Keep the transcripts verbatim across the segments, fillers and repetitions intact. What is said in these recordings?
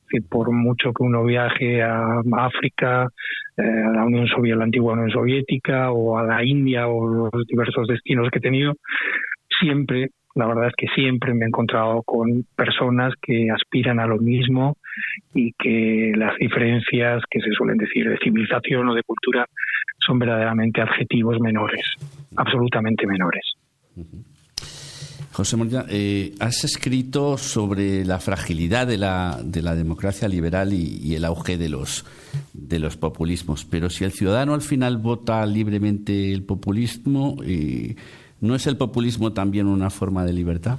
decir, por mucho que uno viaje a África, eh, a la Unión Soviética, la antigua Unión Soviética, o a la India, o los diversos destinos que he tenido, siempre, la verdad es que siempre me he encontrado con personas que aspiran a lo mismo y que las diferencias que se suelen decir de civilización o de cultura son verdaderamente adjetivos menores, absolutamente menores. Uh-huh. José Moya, eh, has escrito sobre la fragilidad de la, de la democracia liberal y, y el auge de los, de los populismos. Pero si el ciudadano al final vota libremente el populismo, eh, ¿no es el populismo también una forma de libertad?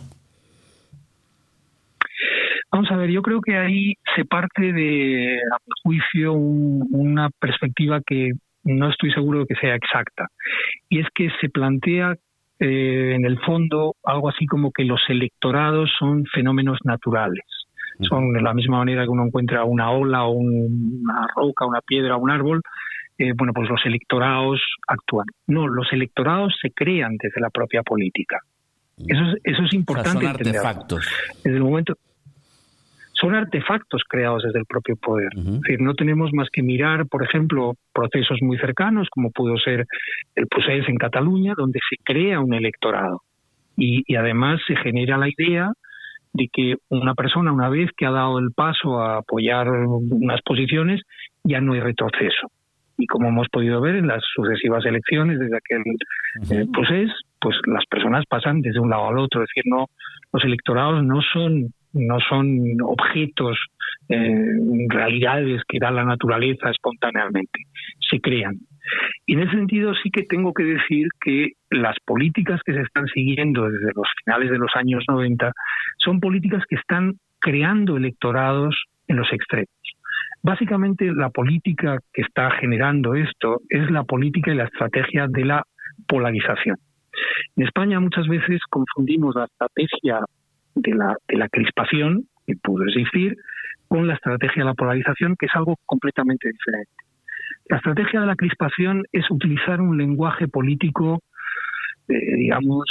Vamos a ver, yo creo que ahí se parte de, a mi juicio, un, una perspectiva que no estoy seguro de que sea exacta. Y es que se plantea Eh, en el fondo algo así como que los electorados son fenómenos naturales. Uh-huh. Son de la misma manera que uno encuentra una ola o un, una roca, una piedra, un árbol, eh, bueno, pues los electorados actúan. No, los electorados se crean desde la propia política. Eso es, eso es importante. O sea, son artefactos. Desde el momento... Son artefactos creados desde el propio poder. Uh-huh. Es decir, no tenemos más que mirar, por ejemplo, procesos muy cercanos, como pudo ser el procés en Cataluña, donde se crea un electorado. Y, y además se genera la idea de que una persona, una vez que ha dado el paso a apoyar unas posiciones, ya no hay retroceso. Y como hemos podido ver en las sucesivas elecciones desde aquel uh-huh. eh, procés, pues las personas pasan desde un lado al otro. Es decir, no, los electorados no son... no son objetos, eh, realidades que da la naturaleza espontáneamente, se crean. Y en ese sentido sí que tengo que decir que las políticas que se están siguiendo desde los finales de los años noventa son políticas que están creando electorados en los extremos. Básicamente la política que está generando esto es la política y la estrategia de la polarización. En España muchas veces confundimos la estrategia de la, de la crispación, que pudo existir, con la estrategia de la polarización, que es algo completamente diferente. La estrategia de la crispación es utilizar un lenguaje político, eh, digamos,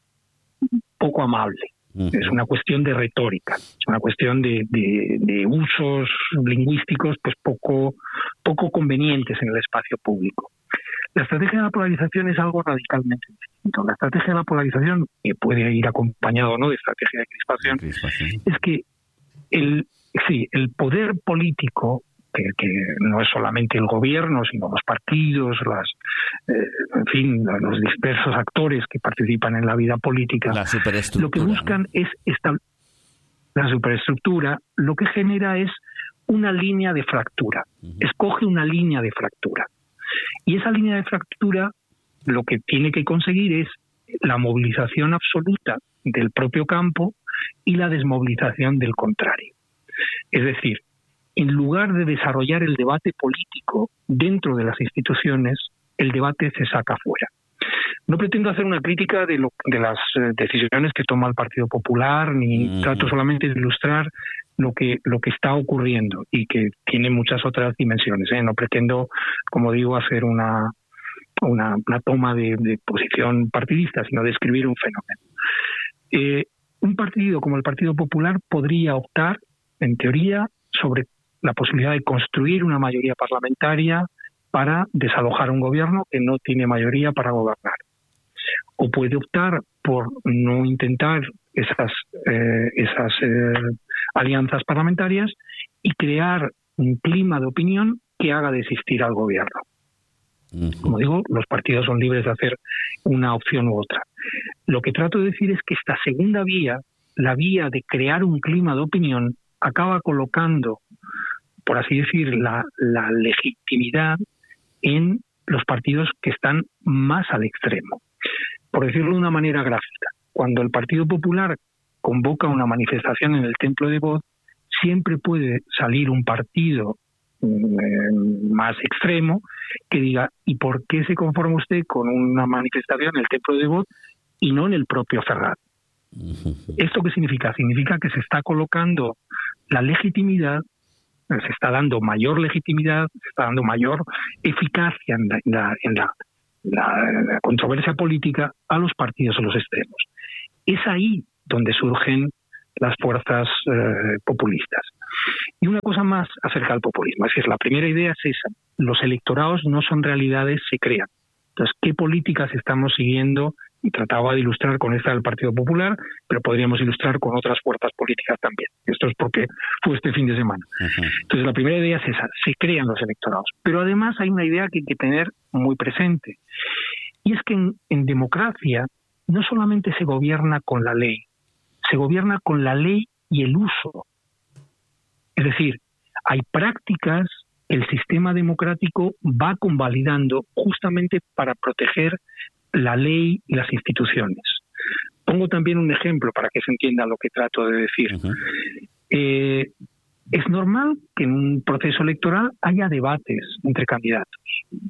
poco amable. Uh-huh. Es una cuestión de retórica, es una cuestión de, de, de usos lingüísticos pues poco, poco convenientes en el espacio público. La estrategia de la polarización es algo radicalmente distinto. La estrategia de la polarización, que puede ir acompañado o no de estrategia de crispación, crispación. es que el, sí, el poder político, que, que no es solamente el gobierno, sino los partidos, las, eh, en fin, los dispersos actores que participan en la vida política, la superestructura, lo que buscan, ¿no?, es establecer la superestructura, lo que genera es una línea de fractura. Uh-huh. Escoge una línea de fractura. Y esa línea de fractura lo que tiene que conseguir es la movilización absoluta del propio campo y la desmovilización del contrario. Es decir, en lugar de desarrollar el debate político dentro de las instituciones, el debate se saca fuera. No pretendo hacer una crítica de, lo, de las eh, decisiones que toma el Partido Popular, ni uh-huh. trato solamente de ilustrar lo que lo que está ocurriendo y que tiene muchas otras dimensiones, ¿eh? No pretendo, como digo, hacer una una, una toma de, de posición partidista, sino describir un fenómeno. Eh, un partido como el Partido Popular podría optar, en teoría, sobre la posibilidad de construir una mayoría parlamentaria para desalojar un gobierno que no tiene mayoría para gobernar. O puede optar por no intentar esas, eh, esas eh, alianzas parlamentarias y crear un clima de opinión que haga desistir al gobierno. Uh-huh. Como digo, los partidos son libres de hacer una opción u otra. Lo que trato de decir es que esta segunda vía, la vía de crear un clima de opinión, acaba colocando, por así decir, la, la legitimidad en los partidos que están más al extremo. Por decirlo de una manera gráfica, cuando el Partido Popular convoca una manifestación en el Templo de Voz, siempre puede salir un partido eh, más extremo que diga, ¿y por qué se conforma usted con una manifestación en el Templo de Voz y no en el propio Ferraz? ¿Esto qué significa? Significa que se está colocando la legitimidad, se está dando mayor legitimidad, se está dando mayor eficacia en la, en la, en la, la, la controversia política a los partidos a los extremos. Es ahí donde surgen las fuerzas eh, populistas. Y una cosa más acerca del populismo, es decir, la primera idea es esa: los electorados no son realidades, se crean. Entonces, ¿qué políticas estamos siguiendo? Y trataba de ilustrar con esta del Partido Popular, pero podríamos ilustrar con otras fuerzas políticas también. Esto es porque fue este fin de semana. Uh-huh. Entonces, la primera idea es esa: se crean los electorados. Pero además hay una idea que hay que tener muy presente, y es que en, en democracia no solamente se gobierna con la ley, se gobierna con la ley y el uso. Es decir, hay prácticas que el sistema democrático va convalidando justamente para proteger la ley y las instituciones. Pongo también un ejemplo para que se entienda lo que trato de decir. Uh-huh. Eh, es normal que en un proceso electoral haya debates entre candidatos.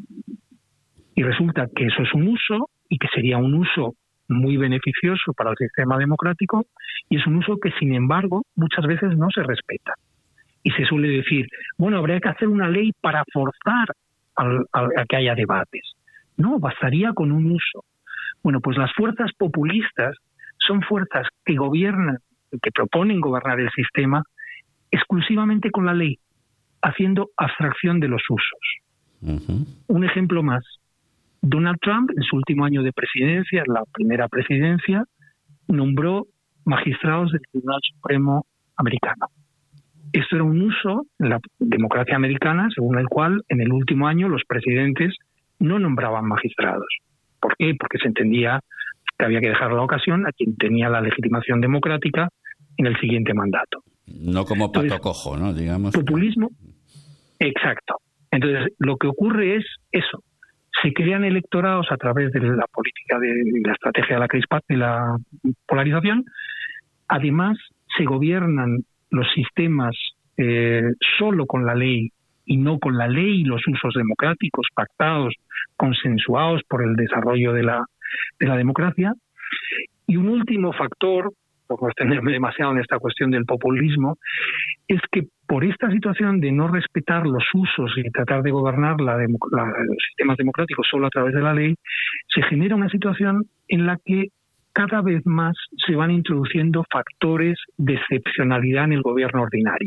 Y resulta que eso es un uso, y que sería un uso muy beneficioso para el sistema democrático, y es un uso que, sin embargo, muchas veces no se respeta. Y se suele decir, bueno, habría que hacer una ley para forzar al, a, a que haya debates. No, bastaría con un uso. Bueno, pues las fuerzas populistas son fuerzas que gobiernan, que proponen gobernar el sistema exclusivamente con la ley, haciendo abstracción de los usos. Uh-huh. Un ejemplo más. Donald Trump, en su último año de presidencia, la primera presidencia, nombró magistrados del Tribunal Supremo americano. Esto era un uso en la democracia americana, según el cual en el último año los presidentes no nombraban magistrados. ¿Por qué? Porque se entendía que había que dejar la ocasión a quien tenía la legitimación democrática en el siguiente mandato. No como pato Entonces, cojo, ¿no? Digamos. Populismo, exacto. Entonces, lo que ocurre es eso. Se crean electorados a través de la política de, de la estrategia de la, crispa, de la polarización. Además, se gobiernan los sistemas eh, solo con la ley, y no con la ley y los usos democráticos pactados, consensuados por el desarrollo de la, de la democracia. Y un último factor, por no extenderme demasiado en esta cuestión del populismo, es que por esta situación de no respetar los usos y tratar de gobernar la, la, los sistemas democráticos solo a través de la ley, se genera una situación en la que cada vez más se van introduciendo factores de excepcionalidad en el gobierno ordinario.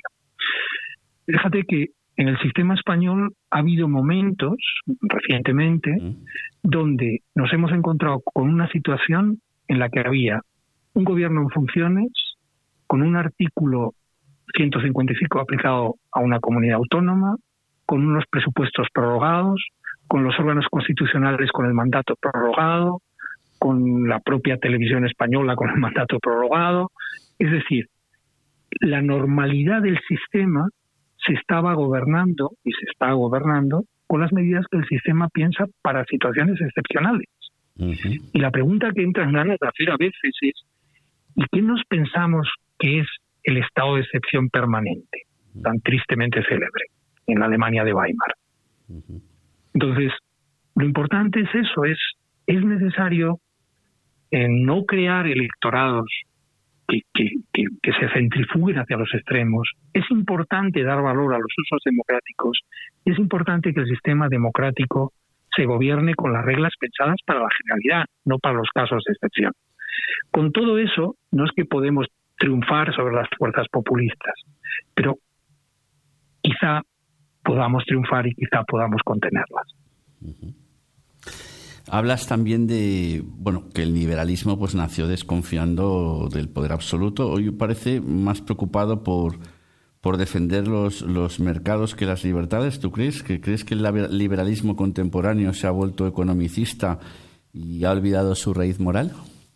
Fíjate que en el sistema español ha habido momentos, recientemente, mm. donde nos hemos encontrado con una situación en la que había un gobierno en funciones, con un artículo ciento cincuenta y cinco aplicado a una comunidad autónoma, con unos presupuestos prorrogados, con los órganos constitucionales con el mandato prorrogado, con la propia televisión española con el mandato prorrogado. Es decir, la normalidad del sistema se estaba gobernando y se está gobernando con las medidas que el sistema piensa para situaciones excepcionales. Uh-huh. Y la pregunta que entra en ganas de hacer a veces es: ¿y qué nos pensamos que es el estado de excepción permanente, tan tristemente célebre, en la Alemania de Weimar? Uh-huh. Entonces, lo importante es eso, es, es necesario eh, no crear electorados que, que, que, que se centrifuguen hacia los extremos. Es importante dar valor a los usos democráticos, y es importante que el sistema democrático se gobierne con las reglas pensadas para la generalidad, no para los casos de excepción. Con todo eso, no es que podemos triunfar sobre las fuerzas populistas, pero quizá podamos triunfar y quizá podamos contenerlas. Uh-huh. Hablas también de, bueno, que el liberalismo pues nació desconfiando del poder absoluto. Hoy parece más preocupado por, por defender los, los mercados que las libertades. ¿Tú crees que crees que el liberalismo contemporáneo se ha vuelto economicista y ha olvidado su raíz moral?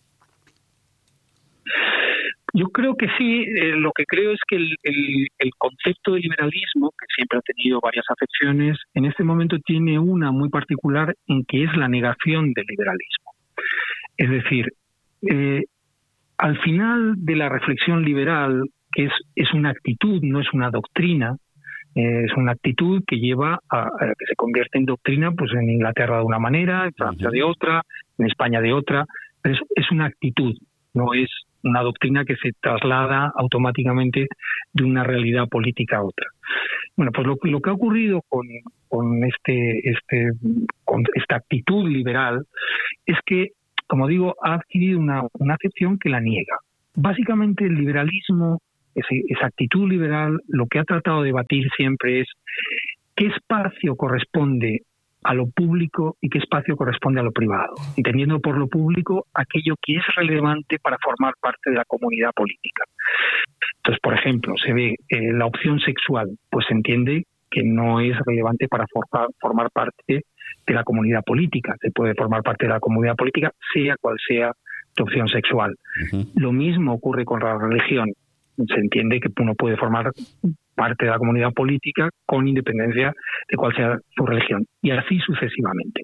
Yo creo que sí. Eh, lo que creo es que el, el, el concepto de liberalismo, que siempre ha tenido varias acepciones, en este momento tiene una muy particular, en que es la negación del liberalismo. Es decir, eh, al final de la reflexión liberal, que es, es una actitud, no es una doctrina, eh, es una actitud que lleva a, a que se convierte en doctrina, pues en Inglaterra de una manera, en Francia de otra, en España de otra, pero es, es una actitud, no es una doctrina que se traslada automáticamente de una realidad política a otra. Bueno, pues lo, lo que ha ocurrido con, con, este, este, con esta actitud liberal es que, como digo, ha adquirido una, una acepción que la niega. básicamente el liberalismo, ese, esa actitud liberal, lo que ha tratado de debatir siempre es qué espacio corresponde a lo público y qué espacio corresponde a lo privado, entendiendo por lo público aquello que es relevante para formar parte de la comunidad política. Entonces, por ejemplo, se ve eh, la opción sexual, pues se entiende que no es relevante para formar, formar parte de la comunidad política. Se puede formar parte de la comunidad política, sea cual sea tu opción sexual. Uh-huh. Lo mismo ocurre con la religión. Se entiende que uno puede formar parte de la comunidad política con independencia de cuál sea su religión, y así sucesivamente.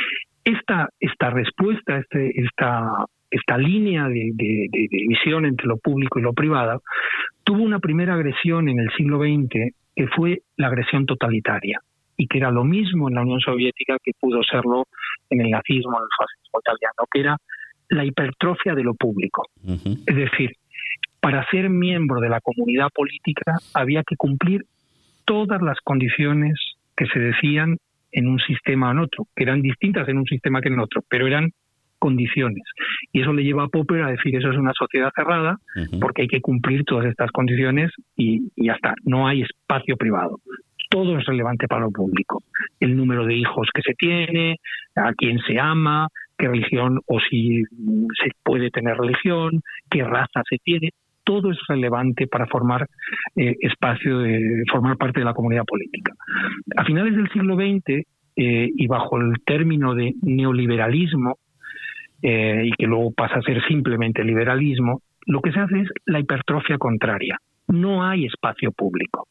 Esta, esta respuesta, este, esta, esta línea de, de, de división entre lo público y lo privado, tuvo una primera agresión en el siglo veinte, que fue la agresión totalitaria, y que era lo mismo en la Unión Soviética que pudo serlo en el nazismo, en el fascismo italiano, que era la hipertrofia de lo público. Uh-huh. Es decir, para ser miembro de la comunidad política había que cumplir todas las condiciones que se decían en un sistema o en otro, que eran distintas en un sistema que en otro, pero eran condiciones. Y eso le lleva a Popper a decir, eso es una sociedad cerrada, uh-huh. porque hay que cumplir todas estas condiciones y, y ya está, no hay espacio privado. Todo es relevante para lo público. El número de hijos que se tiene, a quién se ama, qué religión o si se puede tener religión, qué raza se tiene. Todo es relevante para formar eh, espacio, de formar parte de la comunidad política. A finales del siglo veinte, eh, y bajo el término de neoliberalismo, eh, y que luego pasa a ser simplemente liberalismo, lo que se hace es la hipertrofia contraria. No hay espacio público.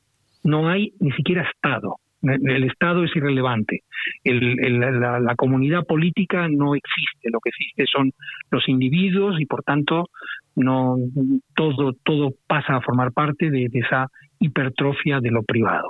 No hay ni siquiera Estado. El Estado es irrelevante. El, el, la, la comunidad política no existe. Lo que existe son los individuos y, por tanto, no todo todo pasa a formar parte de, de esa hipertrofia de lo privado.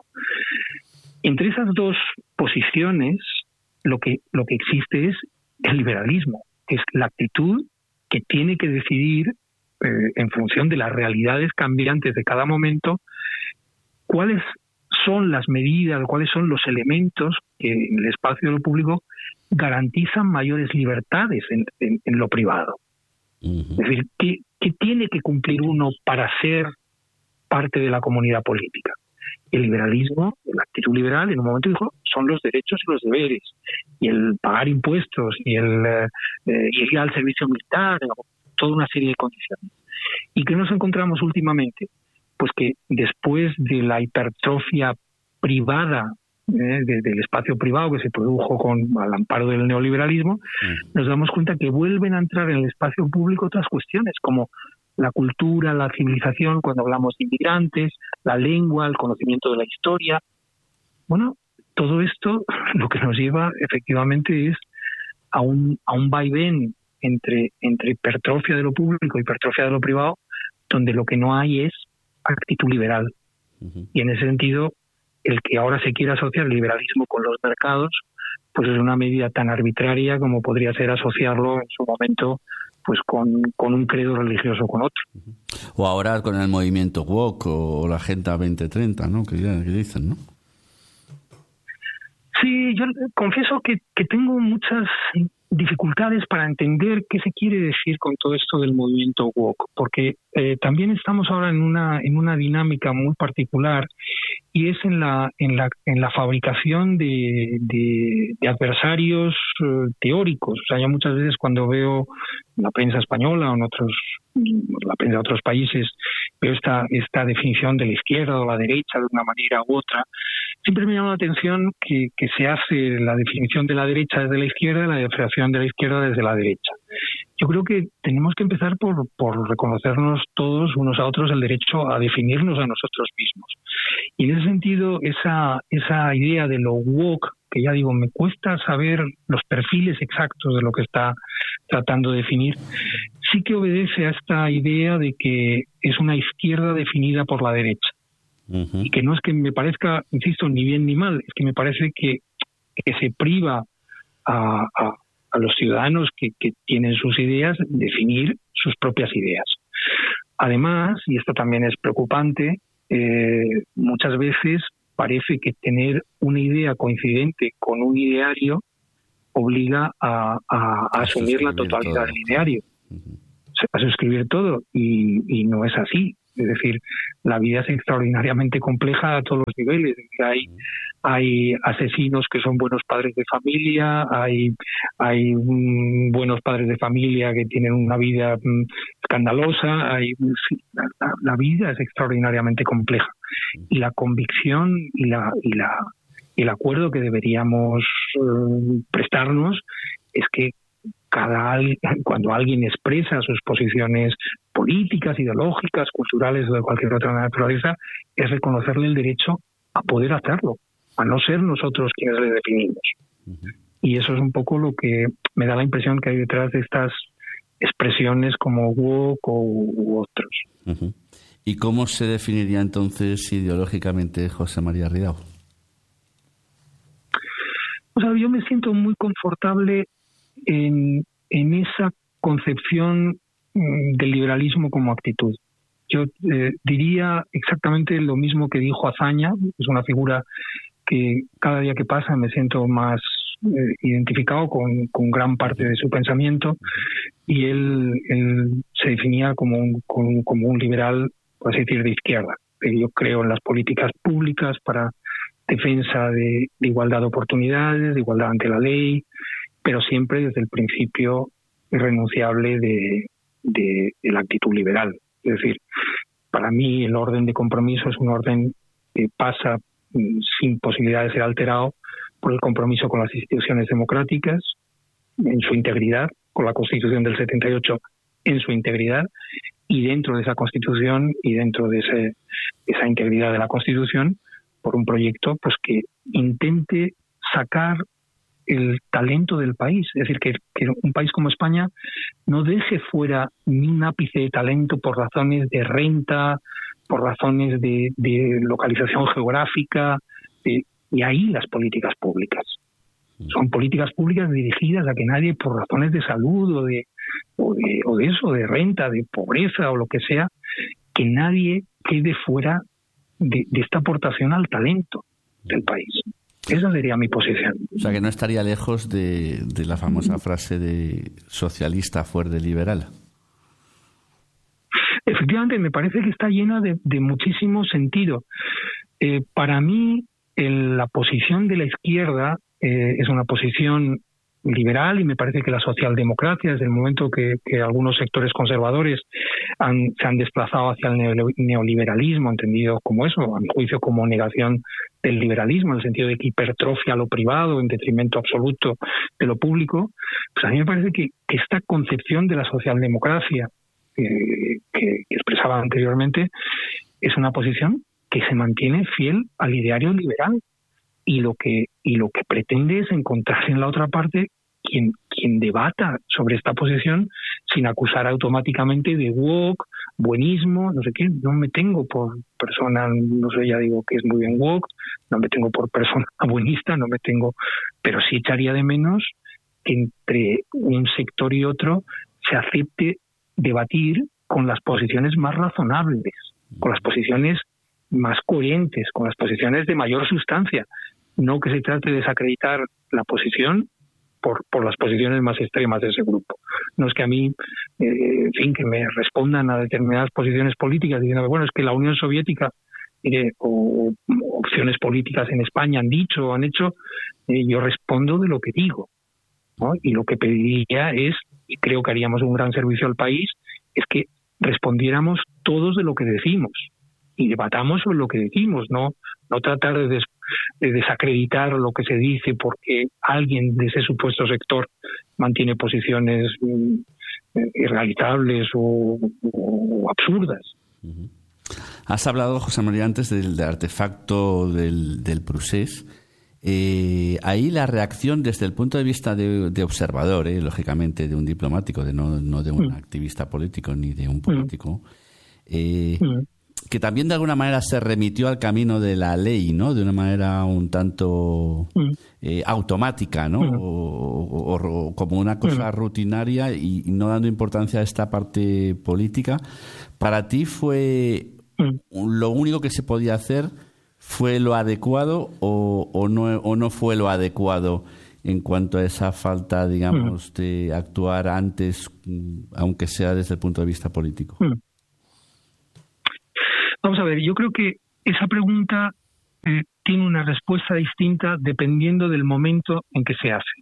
Entre esas dos posiciones, lo que lo que existe es el liberalismo, que es la actitud que tiene que decidir eh, en función de las realidades cambiantes de cada momento cuáles son las medidas, cuáles son los elementos que en el espacio de lo público garantizan mayores libertades en, en, en lo privado. Uh-huh. Es decir, ¿qué, ¿qué tiene que cumplir uno para ser parte de la comunidad política? El liberalismo, la actitud liberal, en un momento dijo, son los derechos y los deberes, y el pagar impuestos, y el eh, ir al servicio militar, toda una serie de condiciones. ¿Y qué nos encontramos últimamente? Pues que después de la hipertrofia privada, eh, de, del espacio privado que se produjo con al amparo del neoliberalismo, sí. nos damos cuenta que vuelven a entrar en el espacio público otras cuestiones, como la cultura, la civilización, cuando hablamos de inmigrantes, la lengua, el conocimiento de la historia. Bueno, todo esto lo que nos lleva efectivamente es a un, a un vaivén entre, entre hipertrofia de lo público y hipertrofia de lo privado, donde lo que no hay es actitud liberal. Uh-huh. Y en ese sentido, el que ahora se quiera asociar el liberalismo con los mercados, pues es una medida tan arbitraria como podría ser asociarlo en su momento pues con, con un credo religioso con otro. Uh-huh. O ahora con el movimiento woke o la Agenda veinte treinta, ¿no? Que, ya, que dicen, ¿no? Sí, yo confieso que, que tengo muchas dificultades para entender qué se quiere decir con todo esto del movimiento woke, porque eh, también estamos ahora en una en una dinámica muy particular, y es en la en la en la fabricación de, de, de adversarios eh, teóricos. O sea, ya muchas veces cuando veo en la prensa española o en otros la prensa de otros países veo esta esta definición de la izquierda o la derecha de una manera u otra, siempre me llama la atención que, que se hace la definición de la derecha desde la izquierda y la definición de la izquierda desde la derecha. Yo creo que tenemos que empezar por, por reconocernos todos unos a otros el derecho a definirnos a nosotros mismos. Y en ese sentido, esa, esa idea de lo woke, que ya digo, me cuesta saber los perfiles exactos de lo que está tratando de definir, sí que obedece a esta idea de que es una izquierda definida por la derecha. Uh-huh. Y que no es que me parezca, insisto, ni bien ni mal, es que me parece que, que se priva a, a, a los ciudadanos que, que tienen sus ideas definir sus propias ideas. Además, y esto también es preocupante, eh, muchas veces parece que tener una idea coincidente con un ideario obliga a, a, a asumir la totalidad del ideario. Uh-huh. se va a suscribir todo y, y no es así. Es decir, la vida es extraordinariamente compleja a todos los niveles. Hay, hay asesinos que son buenos padres de familia, hay, hay um, buenos padres de familia que tienen una vida um, escandalosa. Hay, sí, la, la vida es extraordinariamente compleja. Y la convicción y la, y la, y el acuerdo que deberíamos uh, prestarnos es que Cada, cuando alguien expresa sus posiciones políticas, ideológicas, culturales o de cualquier otra naturaleza, es reconocerle el derecho a poder hacerlo, a no ser nosotros quienes le definimos. Uh-huh. Y eso es un poco lo que me da la impresión que hay detrás de estas expresiones como woke o, u otros. Uh-huh. ¿Y cómo se definiría entonces ideológicamente José María Ridao? O sea, yo me siento muy confortable En, en esa concepción mm, del liberalismo como actitud. Yo eh, diría exactamente lo mismo que dijo Azaña. Es una figura que cada día que pasa me siento más eh, identificado con, con gran parte de su pensamiento, y él, él se definía como un, como, como un liberal, por así decir, de izquierda. Yo creo en las políticas públicas para defensa de, de igualdad de oportunidades, de igualdad ante la ley, pero siempre desde el principio irrenunciable de, de, de la actitud liberal. Es decir, para mí el orden de compromiso es un orden que pasa sin posibilidad de ser alterado por el compromiso con las instituciones democráticas en su integridad, con la Constitución del setenta y ocho en su integridad, y dentro de esa Constitución y dentro de ese, esa integridad de la Constitución, por un proyecto pues que intente sacar el talento del país. Es decir, que, que un país como España no deje fuera ni un ápice de talento por razones de renta, por razones de, de localización geográfica, de, y ahí las políticas públicas. Son políticas públicas dirigidas a que nadie, por razones de salud o de, o de, o de eso, de renta, de pobreza o lo que sea, que nadie quede fuera de, de esta aportación al talento del país. Esa sería mi posición. O sea, que no estaría lejos de, de la famosa frase de socialista fuerte liberal. Efectivamente, me parece que está llena de, de muchísimo sentido. Eh, para mí, el, la posición de la izquierda eh, es una posición liberal, y me parece que la socialdemocracia, desde el momento que, que algunos sectores conservadores han, se han desplazado hacia el neoliberalismo, entendido como eso, a mi juicio como negación del liberalismo, en el sentido de que hipertrofia lo privado en detrimento absoluto de lo público, pues a mí me parece que, que esta concepción de la socialdemocracia eh, que, que expresaba anteriormente es una posición que se mantiene fiel al ideario liberal. Y lo que y lo que pretende es encontrar en la otra parte quien quien debata sobre esta posición sin acusar automáticamente de woke, buenismo, no sé qué. No me tengo por persona, no sé, ya digo que es muy bien woke, no me tengo por persona buenista, no me tengo, pero sí echaría de menos que entre un sector y otro se acepte debatir con las posiciones más razonables, con las posiciones más coherentes, con las posiciones de mayor sustancia. No que se trate de desacreditar la posición por, por las posiciones más extremas de ese grupo. No es que a mí, eh, en fin, que me respondan a determinadas posiciones políticas diciendo, bueno, es que la Unión Soviética eh, o, o opciones políticas en España han dicho o han hecho, eh, yo respondo de lo que digo, ¿no? Y lo que pediría es, y creo que haríamos un gran servicio al país, es que respondiéramos todos de lo que decimos y debatamos sobre lo que decimos, no no tratar de, des, de desacreditar lo que se dice porque alguien de ese supuesto sector mantiene posiciones mm, irrealizables o, o absurdas. Uh-huh. Has hablado, José María, antes del, del artefacto del, del procés. Eh, ahí la reacción desde el punto de vista de, de observador, eh, lógicamente de un diplomático, de no, no de un mm. activista político ni de un político, eh, mm. que también de alguna manera se remitió al camino de la ley, ¿no? De una manera un tanto eh, automática, ¿no? Mm. O, o, o como una cosa mm. rutinaria y, y no dando importancia a esta parte política. ¿Para ti fue mm. lo único que se podía hacer, fue lo adecuado o, o, no, o no fue lo adecuado? en cuanto a esa falta, digamos, mm. de actuar antes, aunque sea desde el punto de vista político? Mm. Vamos a ver, yo creo que esa pregunta eh, tiene una respuesta distinta dependiendo del momento en que se hace.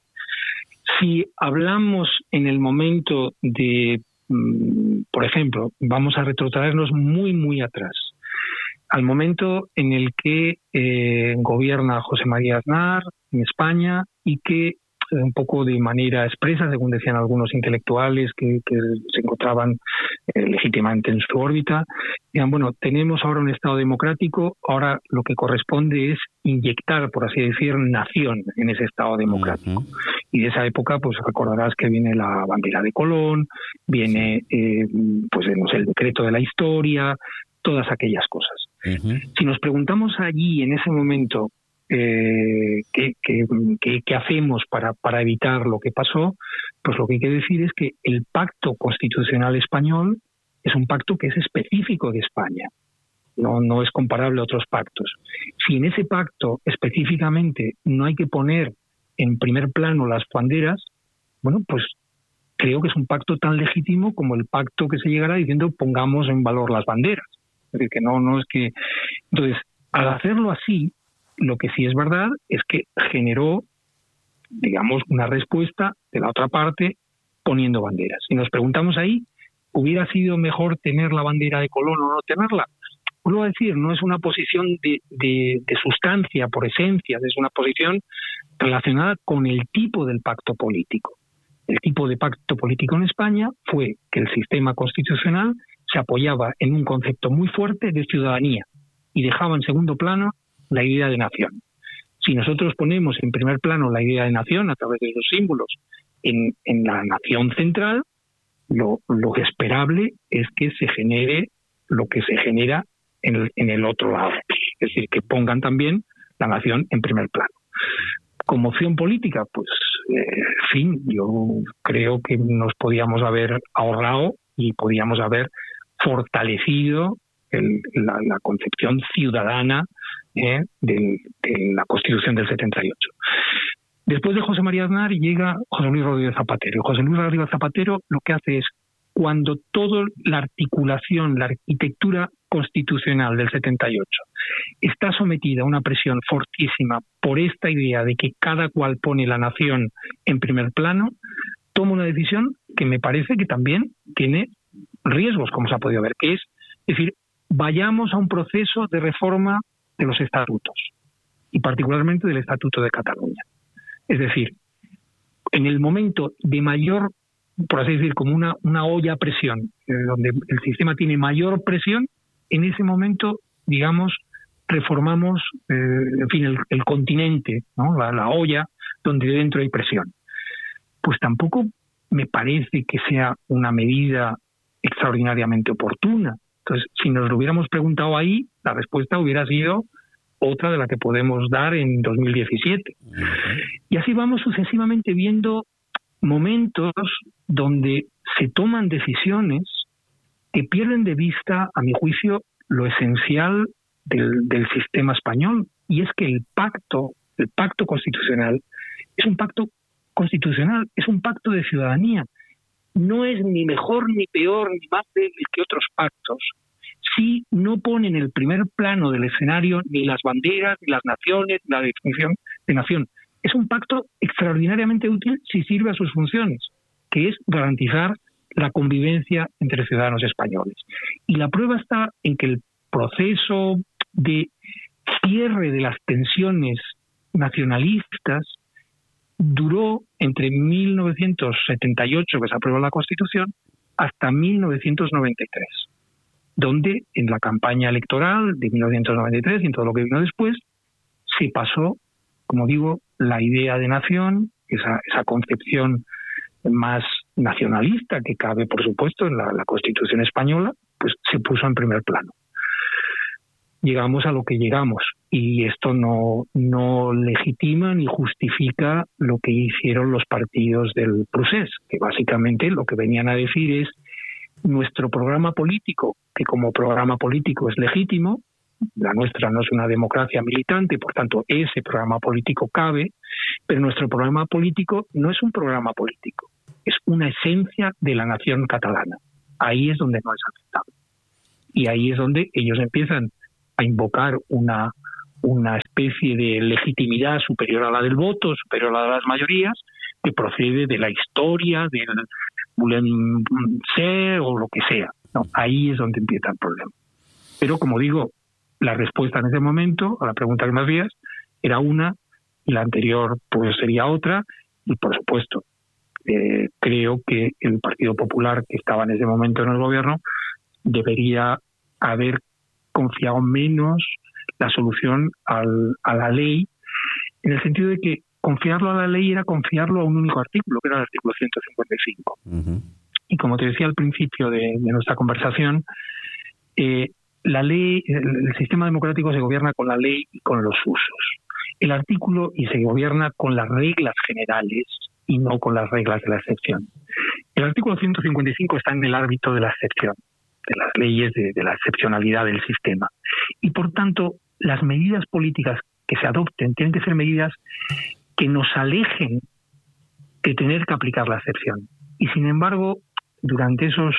Si hablamos en el momento de, mm, por ejemplo, vamos a retrotraernos muy, muy atrás, al momento en el que eh, gobierna José María Aznar en España y que un poco de manera expresa, según decían algunos intelectuales que, que se encontraban eh, legítimamente en su órbita, decían, bueno, tenemos ahora un Estado democrático, ahora lo que corresponde es inyectar, por así decir, nación en ese Estado democrático. Uh-huh. Y de esa época, pues recordarás que viene la bandera de Colón, viene eh, pues no sé, el decreto de la historia, todas aquellas cosas. Uh-huh. Si nos preguntamos allí, en ese momento, Eh, ¿qué, qué, qué, qué hacemos para, para evitar lo que pasó? Pues lo que hay que decir es que el pacto constitucional español es un pacto que es específico de España, no, no es comparable a otros pactos. Si en ese pacto específicamente no hay que poner en primer plano las banderas, bueno, pues creo que es un pacto tan legítimo como el pacto que se llegará diciendo pongamos en valor las banderas. Es decir, que no, no es que... Entonces, al hacerlo así, lo que sí es verdad es que generó, digamos, una respuesta de la otra parte poniendo banderas. Si nos preguntamos ahí, ¿hubiera sido mejor tener la bandera de Colón o no tenerla? Vuelvo a decir, no es una posición de, de, de sustancia por esencia, es una posición relacionada con el tipo del pacto político. El tipo de pacto político en España fue que el sistema constitucional se apoyaba en un concepto muy fuerte de ciudadanía y dejaba en segundo plano la idea de nación. Si nosotros ponemos en primer plano la idea de nación a través de los símbolos en, en la nación central, lo, lo esperable es que se genere lo que se genera en el, en el otro lado. Es decir, que pongan también la nación en primer plano. Como opción política, pues, eh, en fin, yo creo que nos podíamos haber ahorrado y podíamos haber fortalecido el, la, la concepción ciudadana Eh, de, de la Constitución del setenta y ocho. Después de José María Aznar llega José Luis Rodríguez Zapatero. Y José Luis Rodríguez Zapatero lo que hace es, cuando toda la articulación, la arquitectura constitucional del setenta y ocho está sometida a una presión fortísima por esta idea de que cada cual pone la nación en primer plano, toma una decisión que me parece que también tiene riesgos, como se ha podido ver, que es, es decir, vayamos a un proceso de reforma de los estatutos, y particularmente del Estatuto de Cataluña. Es decir, en el momento de mayor, por así decir, como una, una olla a presión, eh, donde el sistema tiene mayor presión, en ese momento, digamos, reformamos, eh, en fin, el, el continente, ¿no? la, la olla donde dentro hay presión. Pues tampoco me parece que sea una medida extraordinariamente oportuna. Entonces, si nos lo hubiéramos preguntado ahí, la respuesta hubiera sido otra de la que podemos dar en dos mil diecisiete. Uh-huh. Y así vamos sucesivamente viendo momentos donde se toman decisiones que pierden de vista, a mi juicio, lo esencial del, del sistema español, y es que el pacto, el pacto constitucional, es un pacto constitucional, es un pacto de ciudadanía. No es ni mejor, ni peor, ni más débil que otros pactos, si no pone en el primer plano del escenario ni las banderas, ni las naciones, ni la definición de nación. Es un pacto extraordinariamente útil si sirve a sus funciones, que es garantizar la convivencia entre ciudadanos españoles. Y la prueba está en que el proceso de cierre de las tensiones nacionalistas duró entre mil novecientos setenta y ocho, que se aprobó la Constitución, hasta mil novecientos noventa y tres, donde en la campaña electoral de mil novecientos noventa y tres y en todo lo que vino después, se pasó, como digo, la idea de nación, esa, esa concepción más nacionalista que cabe, por supuesto, en la, la Constitución española, pues se puso en primer plano. Llegamos a lo que llegamos, y esto no, no legitima ni justifica lo que hicieron los partidos del procés, que básicamente lo que venían a decir es: nuestro programa político, que como programa político es legítimo, la nuestra no es una democracia militante, por tanto ese programa político cabe, Pero nuestro programa político no es un programa político, es una esencia de la nación catalana. Ahí es donde no es aceptable. Y ahí es donde ellos empiezan a invocar una, una especie de legitimidad superior a la del voto, superior a la de las mayorías, que procede de la historia, del Bulem C o lo que sea. No, ahí es donde empieza el problema. Pero, como digo, la respuesta en ese momento a la pregunta que me hacías era una, y la anterior pues sería otra, y por supuesto, eh, creo que el Partido Popular, que estaba en ese momento en el gobierno, debería haber confiado menos la solución al, a la ley, en el sentido de que confiarlo a la ley era confiarlo a un único artículo, que era el artículo ciento cincuenta y cinco. Uh-huh. Y como te decía al principio de, de nuestra conversación, eh, la ley, el, el sistema democrático se gobierna con la ley y con los usos. El artículo y se gobierna con las reglas generales y no con las reglas de la excepción. El artículo ciento cincuenta y cinco está en el ámbito de la excepción, de las leyes de, de la excepcionalidad del sistema. Y por tanto, las medidas políticas que se adopten tienen que ser medidas que nos alejen de tener que aplicar la excepción. Y sin embargo, durante esos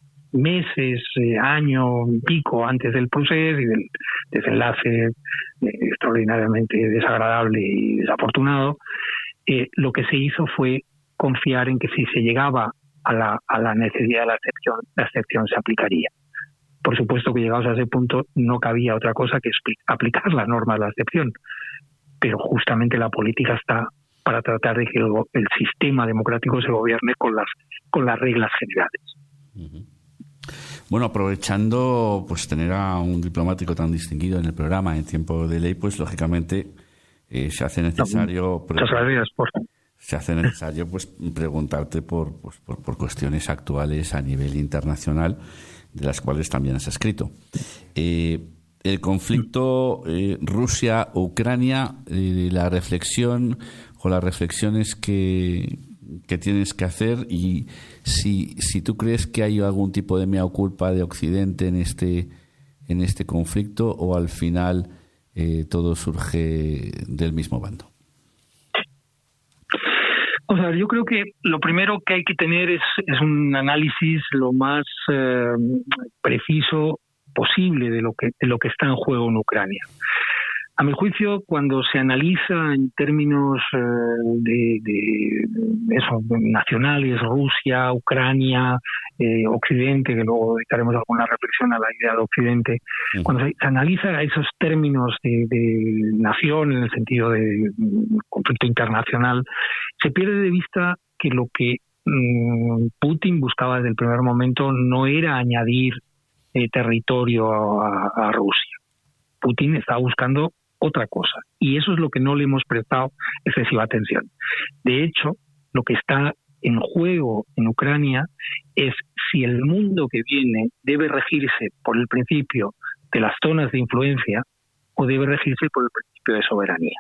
meses, eh, año y pico antes del proceso y del desenlace eh, extraordinariamente desagradable y desafortunado, eh, lo que se hizo fue confiar en que si se llegaba a la, a la necesidad de la excepción, la excepción se aplicaría. Por supuesto que llegados a ese punto no cabía otra cosa que aplicar las normas de la excepción, pero justamente la política está para tratar de que el, el sistema democrático se gobierne con las con las reglas generales. Uh-huh. Bueno, aprovechando pues tener a un diplomático tan distinguido en el programa en tiempo de ley, pues lógicamente eh, se hace necesario Muchas gracias por se hace necesario pues preguntarte por, pues, por por cuestiones actuales a nivel internacional, de las cuales también has escrito. Eh, el conflicto eh, Rusia-Ucrania, eh, la reflexión o las reflexiones que, que tienes que hacer, y si, si tú crees que hay algún tipo de mea culpa de Occidente en este, en este conflicto, o al final eh, todo surge del mismo bando. O sea, yo creo que lo primero que hay que tener es, es un análisis lo más eh, preciso posible de lo que de lo que está en juego en Ucrania. A mi juicio, cuando se analiza en términos eh, de, de eso, nacionales, Rusia, Ucrania, eh, Occidente, que luego dedicaremos alguna reflexión a la idea de Occidente, uh-huh. Cuando se, se analiza esos términos de, de nación en el sentido de conflicto internacional, se pierde de vista que lo que mmm, Putin buscaba desde el primer momento no era añadir eh, territorio a, a Rusia. Putin estaba buscando otra cosa, y eso es lo que no le hemos prestado excesiva atención. De hecho, lo que está en juego en Ucrania es si el mundo que viene debe regirse por el principio de las zonas de influencia o debe regirse por el principio de soberanía.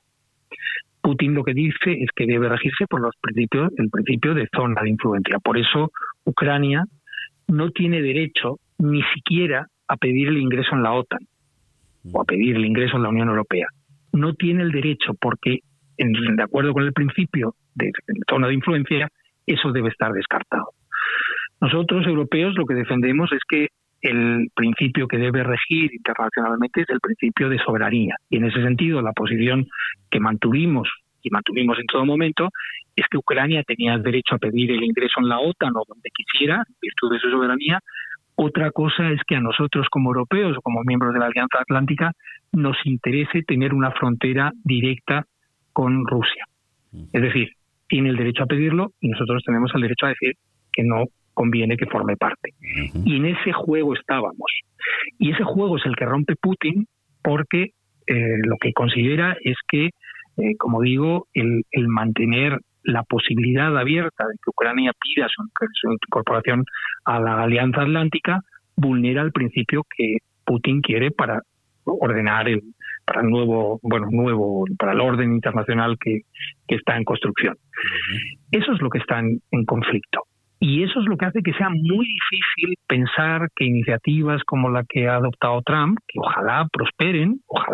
Putin lo que dice es que debe regirse por los principios, el principio de zona de influencia. Por eso Ucrania no tiene derecho ni siquiera a pedir el ingreso en la OTAN o a pedir el ingreso en la Unión Europea. No tiene el derecho porque, en, de acuerdo con el principio de, de zona de influencia, eso debe estar descartado. Nosotros, europeos, lo que defendemos es que el principio que debe regir internacionalmente es el principio de soberanía. Y en ese sentido, la posición que mantuvimos y mantuvimos en todo momento es que Ucrania tenía el derecho a pedir el ingreso en la OTAN o donde quisiera, en virtud de su soberanía. Otra cosa es que a nosotros como europeos o como miembros de la Alianza Atlántica nos interese tener una frontera directa con Rusia. Es decir, tiene el derecho a pedirlo y nosotros tenemos el derecho a decir que no conviene que forme parte. Uh-huh. Y en ese juego estábamos. Y ese juego es el que rompe Putin porque eh, lo que considera es que, eh, como digo, el, el mantener la posibilidad abierta de que Ucrania pida su, su incorporación a la Alianza Atlántica vulnera el principio que Putin quiere para ordenar el para el nuevo bueno nuevo para el orden internacional que, que está en construcción. Uh-huh. Eso es lo que está en, en conflicto, y eso es lo que hace que sea muy difícil pensar que iniciativas como la que ha adoptado Trump, que ojalá prosperen, ojalá,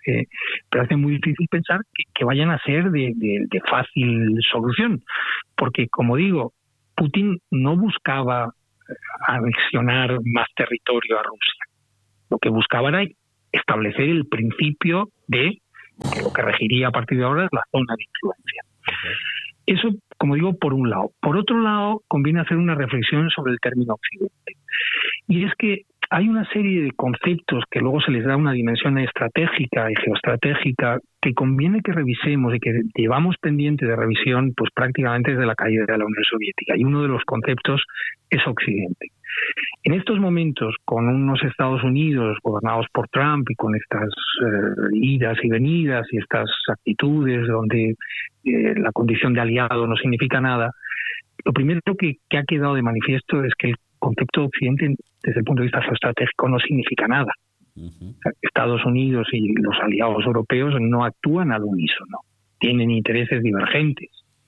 eh, pero hace muy difícil pensar que, que vayan a ser de, de, de fácil solución, porque, como digo, Putin no buscaba anexionar más territorio a Rusia. Lo que buscaba era establecer el principio de que lo que regiría a partir de ahora es la zona de influencia. Eso, como digo, por un lado. Por otro lado, conviene hacer una reflexión sobre el término Occidente. Y es que hay una serie de conceptos que luego se les da una dimensión estratégica y geoestratégica que conviene que revisemos y que llevamos pendiente de revisión pues prácticamente desde la caída de la Unión Soviética. Y uno de los conceptos es Occidente. En estos momentos, con unos Estados Unidos gobernados por Trump y con estas eh, idas y venidas y estas actitudes donde eh, la condición de aliado no significa nada, lo primero que, que ha quedado de manifiesto es que el concepto de Occidente, desde el punto de vista geoestratégico, no significa nada. Uh-huh. O sea, Estados Unidos y los aliados europeos no actúan al unísono, tienen intereses divergentes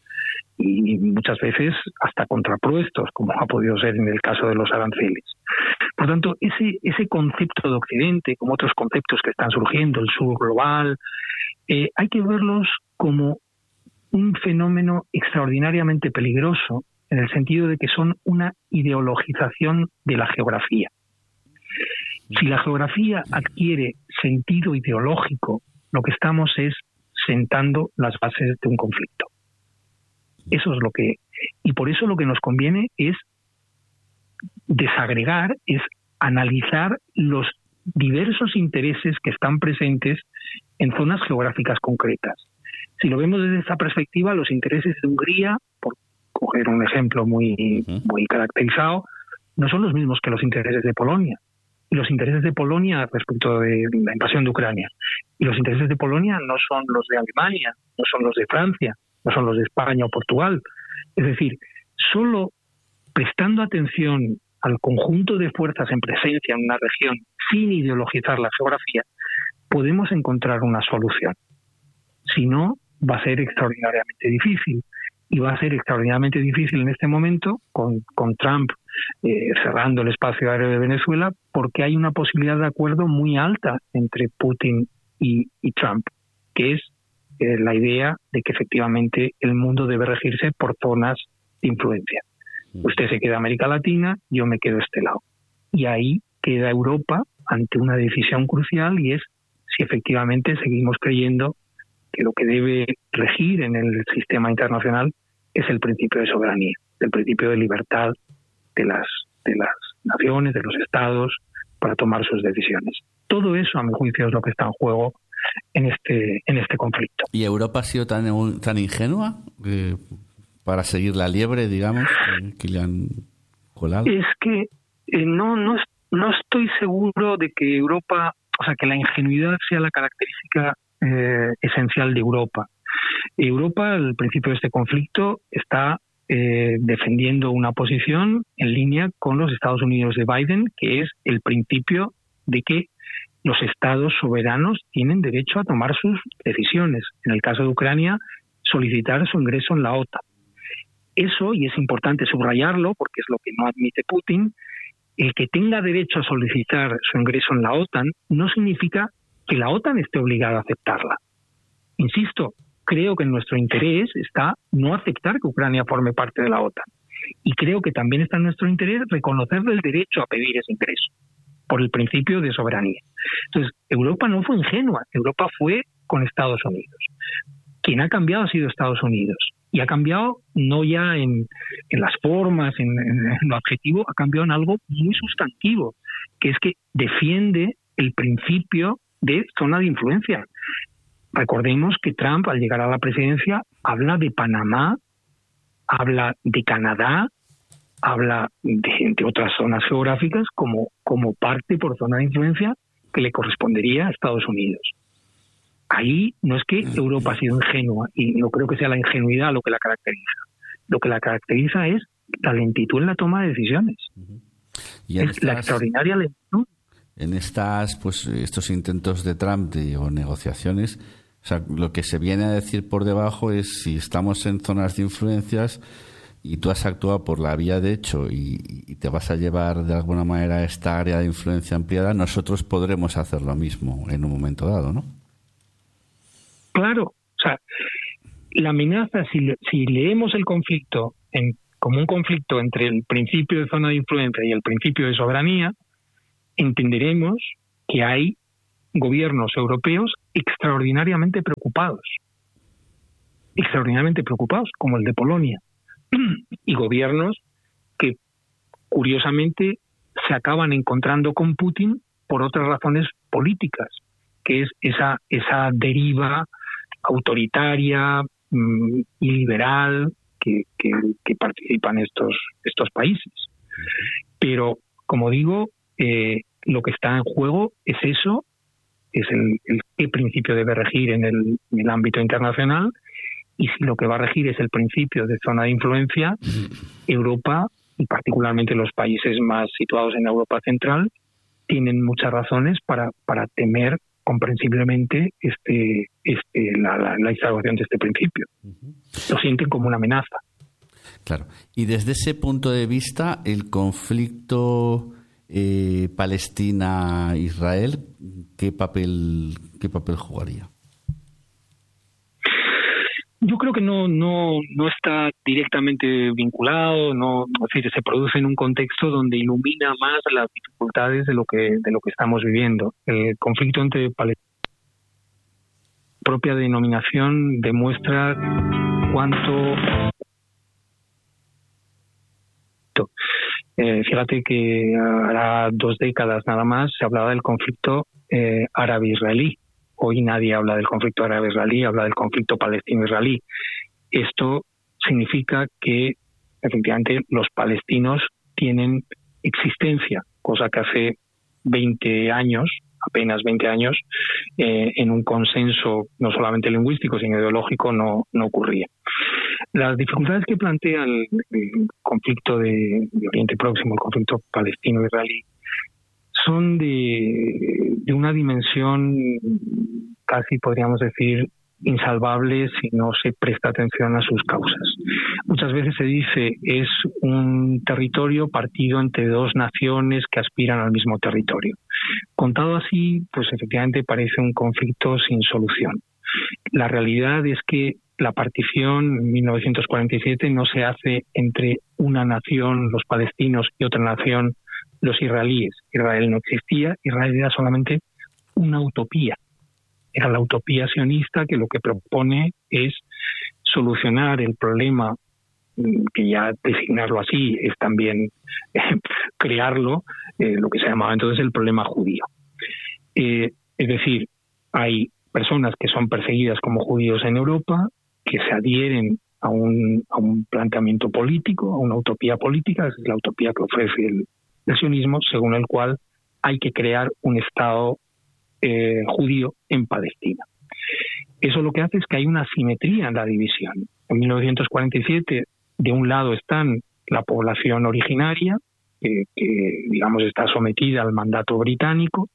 y muchas veces hasta contrapuestos, como ha podido ser en el caso de los aranceles. Por tanto, ese, ese concepto de Occidente, como otros conceptos que están surgiendo, el sur global, eh, hay que verlos como un fenómeno extraordinariamente peligroso, en el sentido de que son una ideologización de la geografía. Si la geografía adquiere sentido ideológico, lo que estamos es sentando las bases de un conflicto. Eso es lo que... Y por eso lo que nos conviene es desagregar, es analizar los diversos intereses que están presentes en zonas geográficas concretas. Si lo vemos desde esta perspectiva, los intereses de Hungría, por coger un ejemplo muy, muy caracterizado, no son los mismos que los intereses de Polonia. Y los intereses de Polonia respecto de la invasión de Ucrania. Y los intereses de Polonia no son los de Alemania, no son los de Francia, no son los de España o Portugal. Es decir, solo prestando atención al conjunto de fuerzas en presencia en una región, sin ideologizar la geografía, podemos encontrar una solución. Si no, va a ser extraordinariamente difícil. Y va a ser extraordinariamente difícil en este momento, con, con Trump eh, cerrando el espacio aéreo de Venezuela, porque hay una posibilidad de acuerdo muy alta entre Putin y, y Trump, que es eh, la idea de que efectivamente el mundo debe regirse por zonas de influencia. Usted se queda en América Latina, yo me quedo a este lado. Y ahí queda Europa ante una decisión crucial, y es si efectivamente seguimos creyendo que lo que debe regir en el sistema internacional es el principio de soberanía, el principio de libertad de las, de las naciones, de los estados, para tomar sus decisiones. Todo eso, a mi juicio, es lo que está en juego en este, en este conflicto. ¿Y Europa ha sido tan, tan ingenua eh, para seguir la liebre, digamos, que le han colado? Es que eh, no, no, no estoy seguro de que Europa, o sea, que la ingenuidad sea la característica Eh, esencial de Europa. Europa, al principio de este conflicto, está eh, defendiendo una posición en línea con los Estados Unidos de Biden, que es el principio de que los estados soberanos tienen derecho a tomar sus decisiones. En el caso de Ucrania, solicitar su ingreso en la OTAN. Eso, y es importante subrayarlo porque es lo que no admite Putin, el que tenga derecho a solicitar su ingreso en la OTAN no significa que la OTAN esté obligada a aceptarla. Insisto, creo que en nuestro interés está no aceptar que Ucrania forme parte de la OTAN. Y creo que también está en nuestro interés reconocerle el derecho a pedir ese ingreso, por el principio de soberanía. Entonces, Europa no fue ingenua, Europa fue con Estados Unidos. Quien ha cambiado ha sido Estados Unidos. Y ha cambiado no ya en, en las formas, en, en, en lo adjetivo, ha cambiado en algo muy sustantivo, que es que defiende el principio de zona de influencia. Recordemos que Trump, al llegar a la presidencia, habla de Panamá, habla de Canadá, habla de, de otras zonas geográficas como, como parte por zona de influencia que le correspondería a Estados Unidos. Ahí no es que Europa ha sido ingenua, y no creo que sea la ingenuidad lo que la caracteriza. Lo que la caracteriza es la lentitud en la toma de decisiones. ¿Y es estas... la extraordinaria lentitud. En estas, pues, estos intentos de Trump de, o negociaciones, o sea, lo que se viene a decir por debajo es si estamos en zonas de influencias y tú has actuado por la vía de hecho y, y te vas a llevar de alguna manera a esta área de influencia ampliada, nosotros podremos hacer lo mismo en un momento dado, ¿no? Claro, o sea, la amenaza, si, si leemos el conflicto en, como un conflicto entre el principio de zona de influencia y el principio de soberanía, entenderemos que hay gobiernos europeos extraordinariamente preocupados, extraordinariamente preocupados, como el de Polonia, y gobiernos que, curiosamente, se acaban encontrando con Putin por otras razones políticas, que es esa, esa deriva autoritaria mmm, y liberal que, que, que participan estos, estos países. Pero, como digo, eh, lo que está en juego es eso, es el, el qué principio debe regir en el, en el ámbito internacional, y si lo que va a regir es el principio de zona de influencia, Europa, y particularmente los países más situados en Europa Central, tienen muchas razones para, para temer comprensiblemente este, este, la, la, la instauración de este principio. Uh-huh. Lo sienten como una amenaza. Claro. Y desde ese punto de vista, el conflicto eh, Palestina-Israel, ¿qué papel, qué papel jugaría? Yo creo que no no no está directamente vinculado, no, es decir, se produce en un contexto donde ilumina más las dificultades de lo que de lo que estamos viviendo. El conflicto entre Palestina, propia denominación, demuestra cuánto. Eh, fíjate que hará dos décadas nada más se hablaba del conflicto eh, árabe-israelí. Hoy nadie habla del conflicto árabe-israelí, habla del conflicto palestino-israelí. Esto significa que, efectivamente, los palestinos tienen existencia, cosa que hace veinte años, apenas veinte años, eh, en un consenso no solamente lingüístico, sino ideológico, no, no ocurría. Las dificultades que plantea el, el conflicto de, de Oriente Próximo, el conflicto palestino-israelí, son de, de una dimensión casi, podríamos decir, insalvable si no se presta atención a sus causas. Muchas veces se dice es un territorio partido entre dos naciones que aspiran al mismo territorio. Contado así, pues efectivamente parece un conflicto sin solución. La realidad es que la partición en mil novecientos cuarenta y siete no se hace entre una nación, los palestinos, y otra nación, los israelíes. Israel no existía, Israel era solamente una utopía. Era la utopía sionista que lo que propone es solucionar el problema, que ya designarlo así es también eh, crearlo, eh, lo que se llamaba entonces el problema judío. Eh, es decir, hay personas que son perseguidas como judíos en Europa, que se adhieren a un, a un planteamiento político, a una utopía política, es la utopía que ofrece el el sionismo, según el cual hay que crear un Estado eh, judío en Palestina. Eso lo que hace es que hay una asimetría en la división. En mil novecientos cuarenta y siete, de un lado están la población originaria, eh, que digamos está sometida al mandato británico.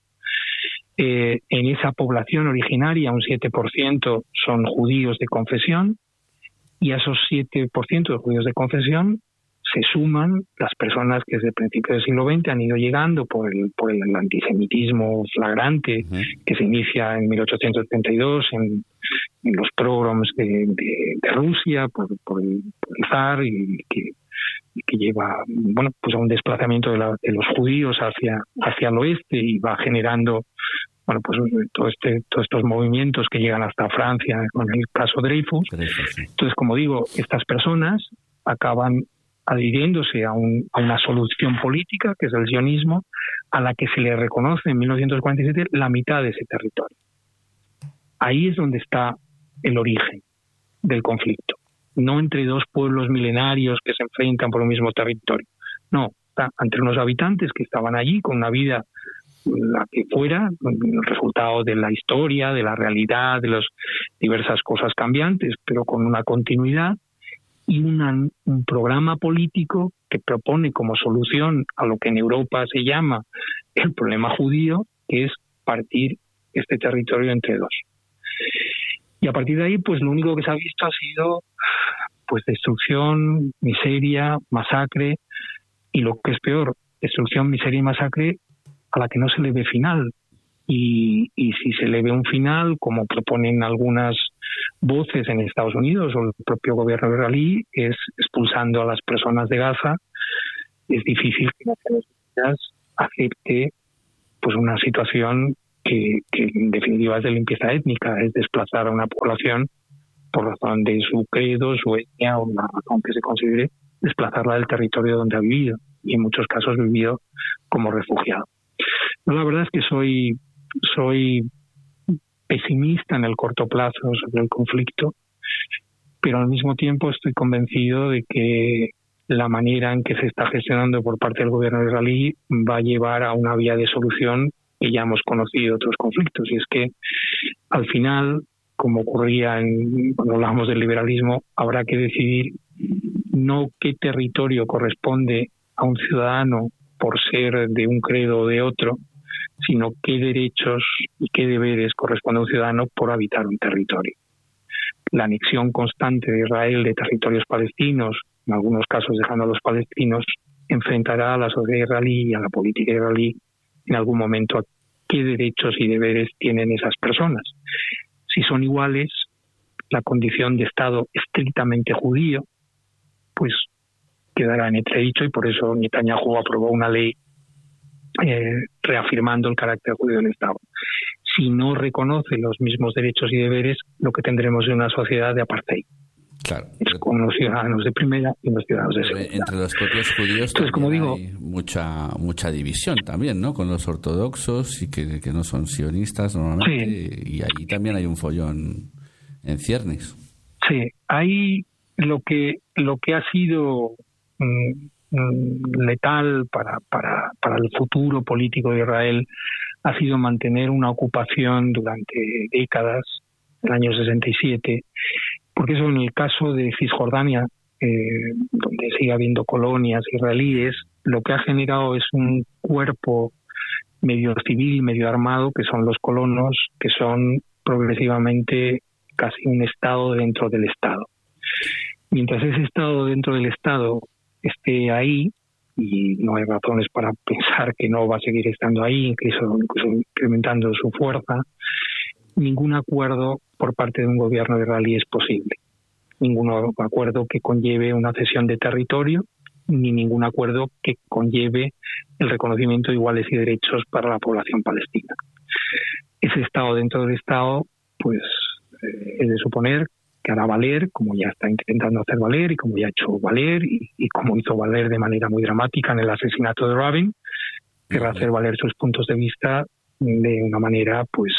Eh, en esa población originaria, un siete por ciento son judíos de confesión, y a esos siete por ciento de judíos de confesión se suman las personas que desde el principio del siglo veinte han ido llegando por el, por el antisemitismo flagrante uh-huh. que se inicia en mil ochocientos setenta y dos en, en los pogroms de, de, de Rusia por, por, el, por el zar, y que, y que lleva bueno pues a un desplazamiento de, la, de los judíos hacia, hacia el oeste, y va generando bueno pues todo este, todos estos movimientos que llegan hasta Francia con el caso Dreyfus. Dreyfus sí. Entonces, como digo, estas personas acaban adhiriéndose a, un, a una solución política, que es el sionismo, a la que se le reconoce en mil novecientos cuarenta y siete la mitad de ese territorio. Ahí es donde está el origen del conflicto. No entre dos pueblos milenarios que se enfrentan por un mismo territorio. No, está entre unos habitantes que estaban allí con una vida, la que fuera, el resultado de la historia, de la realidad, de las diversas cosas cambiantes, pero con una continuidad, y una, un programa político que propone como solución a lo que en Europa se llama el problema judío, que es partir este territorio entre dos. Y a partir de ahí, pues lo único que se ha visto ha sido pues destrucción, miseria, masacre, y lo que es peor, destrucción, miseria y masacre a la que no se le ve final. y, y si se le ve un final, como proponen algunas voces en Estados Unidos o el propio gobierno israelí, es expulsando a las personas de Gaza. Es difícil que Naciones Unidas acepte pues una situación que, que en definitiva es de limpieza étnica, es desplazar a una población por razón de su credo, su etnia o la razón que se considere, desplazarla del territorio donde ha vivido y en muchos casos vivido como refugiado. Yo la verdad es que soy, soy pesimista en el corto plazo sobre el conflicto, pero al mismo tiempo estoy convencido de que la manera en que se está gestionando por parte del gobierno israelí va a llevar a una vía de solución que ya hemos conocido otros conflictos, y es que al final, como ocurría en, cuando hablamos del liberalismo, habrá que decidir no qué territorio corresponde a un ciudadano por ser de un credo o de otro, sino qué derechos y qué deberes corresponde a un ciudadano por habitar un territorio. La anexión constante de Israel de territorios palestinos, en algunos casos dejando a los palestinos, enfrentará a la sociedad israelí y a la política israelí en algún momento a qué derechos y deberes tienen esas personas. Si son iguales, la condición de Estado estrictamente judío, pues quedará en entredicho, y por eso Netanyahu aprobó una ley eh, reafirmando el carácter judío del Estado. Si no reconoce los mismos derechos y deberes, lo que tendremos es una sociedad de apartheid. Claro. Es con los ciudadanos de primera y los ciudadanos de segunda. Entre los propios judíos Entonces, como digo, hay mucha mucha división también, ¿no? Con los ortodoxos y que, que no son sionistas normalmente, sí. Y ahí también hay un follón en ciernes. Sí, hay lo que lo que ha sido mm, letal para, para, para el futuro político de Israel ha sido mantener una ocupación durante décadas, el año sesenta y siete, porque eso en el caso de Cisjordania, eh, donde sigue habiendo colonias israelíes, lo que ha generado es un cuerpo medio civil, medio armado, que son los colonos, que son progresivamente casi un Estado dentro del Estado. Mientras ese Estado dentro del Estado esté ahí, y no hay razones para pensar que no va a seguir estando ahí, incluso, incluso incrementando su fuerza, ningún acuerdo por parte de un gobierno israelí es posible. Ningún acuerdo que conlleve una cesión de territorio, ni ningún acuerdo que conlleve el reconocimiento de iguales y derechos para la población palestina. Ese Estado dentro del Estado, pues eh, es de suponer que hará valer, como ya está intentando hacer valer y como ya ha hecho valer y, y como hizo valer de manera muy dramática en el asesinato de Rabin, querrá hacer valer sus puntos de vista de una manera, pues,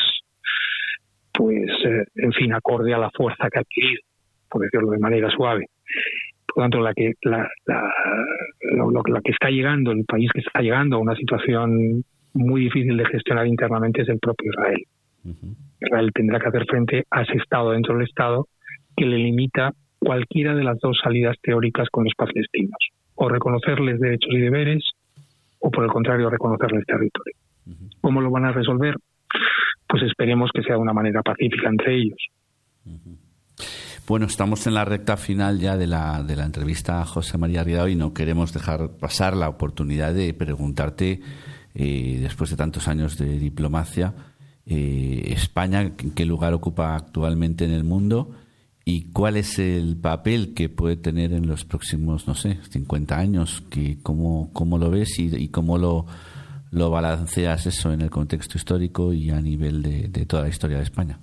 pues eh, en fin, acorde a la fuerza que ha adquirido, por decirlo de manera suave. Por lo tanto, la que la, la, lo, lo, la que está llegando, el país que está llegando a una situación muy difícil de gestionar internamente es el propio Israel. Uh-huh. Israel tendrá que hacer frente a ese Estado dentro del Estado que le limita cualquiera de las dos salidas teóricas con los palestinos, o reconocerles derechos y deberes, o por el contrario, reconocerles territorio. Uh-huh. ¿Cómo lo van a resolver? Pues esperemos que sea de una manera pacífica entre ellos. Uh-huh. Bueno, estamos en la recta final ya de la, de la entrevista a José María Ridao y no queremos dejar pasar la oportunidad de preguntarte, eh, después de tantos años de diplomacia, eh, España, ¿en qué lugar ocupa actualmente en el mundo? ¿Y cuál es el papel que puede tener en los próximos, no sé, cincuenta años? Que, ¿cómo, cómo lo ves y, y cómo lo, lo balanceas eso en el contexto histórico y a nivel de, de toda la historia de España?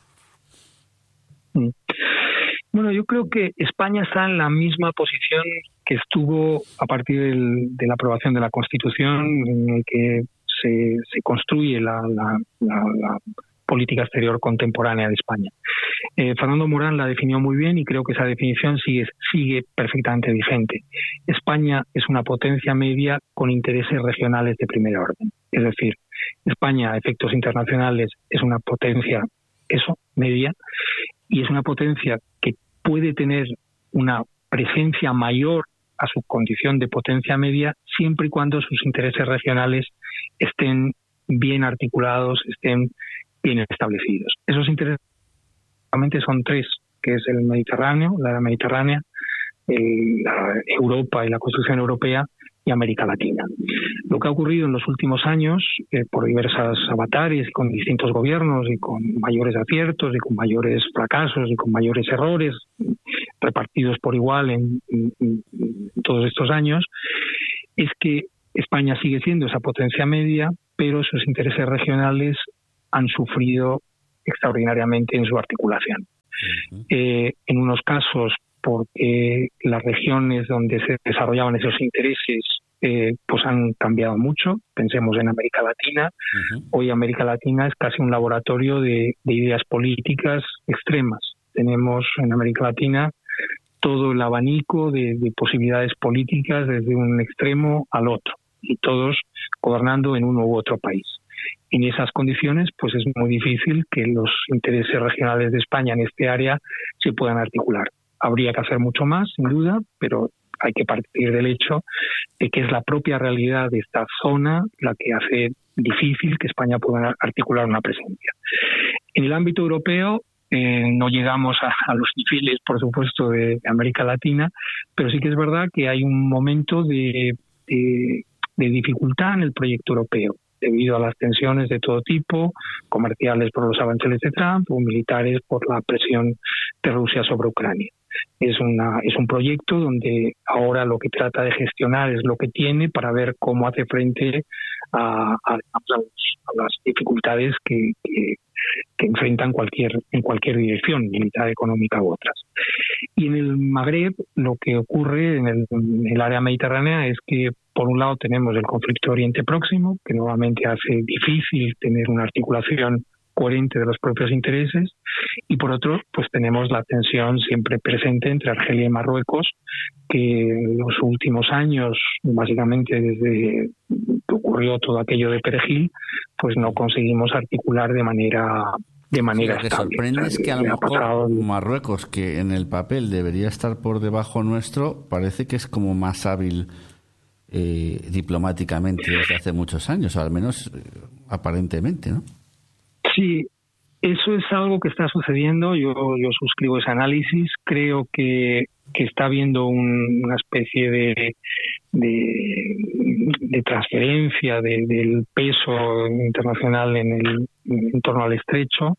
Bueno, yo creo que España está en la misma posición que estuvo a partir del, de la aprobación de la Constitución, en el que se, se construye la, la, la, la política exterior contemporánea de España. Eh, Fernando Morán la definió muy bien y creo que esa definición sigue, sigue perfectamente vigente. España es una potencia media con intereses regionales de primer orden. Es decir, España a efectos internacionales es una potencia, eso, media, y es una potencia que puede tener una presencia mayor a su condición de potencia media siempre y cuando sus intereses regionales estén bien articulados, estén bien establecidos. Esos intereses realmente son tres, que es el Mediterráneo, la Mediterránea, el, la Europa y la construcción europea, y América Latina. Lo que ha ocurrido en los últimos años, eh, por diversas avatares, con distintos gobiernos y con mayores aciertos y con mayores fracasos y con mayores errores, repartidos por igual en, en, en todos estos años, es que España sigue siendo esa potencia media, pero sus intereses regionales han sufrido extraordinariamente en su articulación. Uh-huh. Eh, en unos casos porque las regiones donde se desarrollaban esos intereses eh, pues han cambiado mucho. Pensemos en América Latina. Uh-huh. Hoy América Latina es casi un laboratorio de, de ideas políticas extremas. Tenemos en América Latina todo el abanico de, de posibilidades políticas desde un extremo al otro, y todos gobernando en uno u otro país. En esas condiciones, pues es muy difícil que los intereses regionales de España en este área se puedan articular. Habría que hacer mucho más, sin duda, pero hay que partir del hecho de que es la propia realidad de esta zona la que hace difícil que España pueda articular una presencia. En el ámbito europeo eh, no llegamos a, a los niveles, por supuesto, de, de América Latina, pero sí que es verdad que hay un momento de, de, de dificultad en el proyecto europeo, debido a las tensiones de todo tipo, comerciales por los aranceles de Trump o militares por la presión de Rusia sobre Ucrania. Es, una, es un proyecto donde ahora lo que trata de gestionar es lo que tiene para ver cómo hace frente a, a, a, a las dificultades que, que, que enfrentan cualquier, en cualquier dirección, militar, económica u otras. Y en el Magreb lo que ocurre en el, en el área mediterránea es que por un lado tenemos el conflicto Oriente Próximo, que nuevamente hace difícil tener una articulación coherente de los propios intereses, y por otro, pues tenemos la tensión siempre presente entre Argelia y Marruecos, que en los últimos años, básicamente desde que ocurrió todo aquello de Perejil, pues no conseguimos articular de manera de manera sí, lo que estable. sorprende O sea, es que a lo mejor pasado... Marruecos, que en el papel debería estar por debajo nuestro, parece que es como más hábil eh, diplomáticamente desde hace muchos años, o al menos eh, aparentemente, ¿no? Sí, eso es algo que está sucediendo. Yo, yo suscribo ese análisis. Creo que, que está habiendo un, una especie de, de, de transferencia de, del peso internacional en el en torno al estrecho.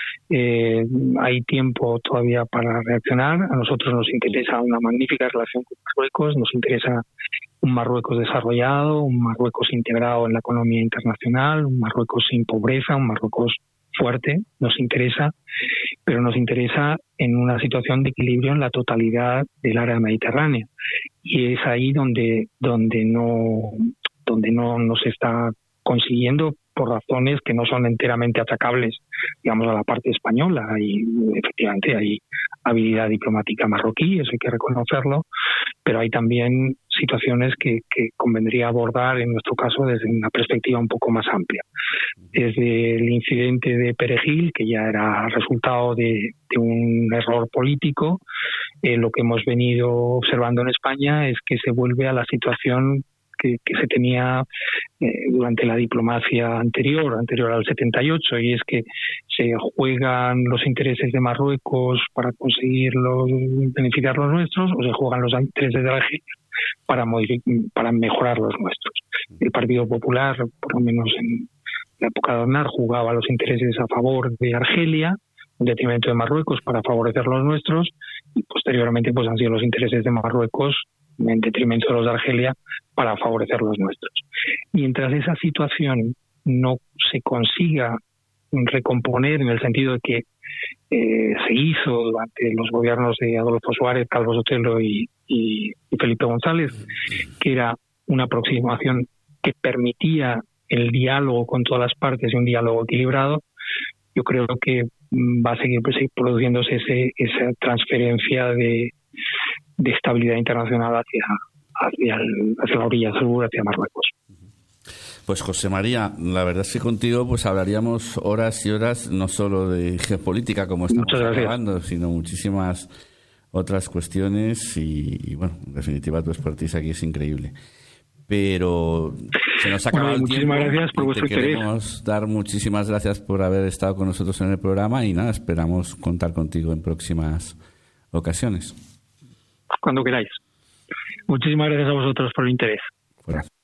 Eh, hay tiempo todavía para reaccionar. A nosotros nos interesa una magnífica relación con Marruecos, nos interesa un Marruecos desarrollado, un Marruecos integrado en la economía internacional, un Marruecos sin pobreza, un Marruecos fuerte, nos interesa, pero nos interesa en una situación de equilibrio en la totalidad del área mediterránea. Y es ahí donde, donde no, donde no, no se está consiguiendo, por razones que no son enteramente achacables, digamos, a la parte española. Y efectivamente hay habilidad diplomática marroquí, eso hay que reconocerlo, pero hay también situaciones que, que convendría abordar, en nuestro caso, desde una perspectiva un poco más amplia. Desde el incidente de Perejil, que ya era resultado de, de un error político, eh, lo que hemos venido observando en España es que se vuelve a la situación Que, que se tenía eh, durante la diplomacia anterior, anterior al setenta y ocho, y es que se juegan los intereses de Marruecos para conseguir los, beneficiar los nuestros, o se juegan los intereses de Argelia para, para mejorar los nuestros. El Partido Popular, por lo menos en la época de Aznar, jugaba los intereses a favor de Argelia, en detrimento de Marruecos, para favorecer los nuestros, y posteriormente pues han sido los intereses de Marruecos en detrimento de los de Argelia para favorecer los nuestros. Mientras esa situación no se consiga recomponer, en el sentido de que eh, se hizo durante los gobiernos de Adolfo Suárez, Calvo Sotelo y, y, y Felipe González, que era una aproximación que permitía el diálogo con todas las partes y un diálogo equilibrado, yo creo que va a seguir produciéndose ese, esa transferencia de de estabilidad internacional hacia, hacia, el, hacia la orilla sur, hacia Marruecos. Pues José María, la verdad es que contigo pues hablaríamos horas y horas, no solo de geopolítica como estamos hablando, sino muchísimas otras cuestiones y, y bueno, en definitiva tu expertise aquí es increíble. Pero se nos acaba bueno, el muchísimas tiempo. Gracias por vuestro interés. Queremos dar muchísimas gracias por haber estado con nosotros en el programa y nada, esperamos contar contigo en próximas ocasiones. Cuando queráis. Muchísimas gracias a vosotros por el interés. Fuera.